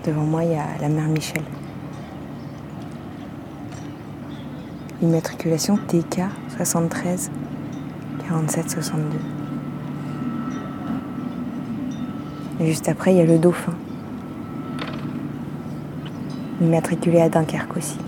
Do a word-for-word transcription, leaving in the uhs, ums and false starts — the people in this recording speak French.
Devant moi, il y a la mère Michel. Immatriculation T K soixante-treize quarante-sept soixante-deux. Et juste après, il y a le dauphin. Immatriculé à Dunkerque aussi.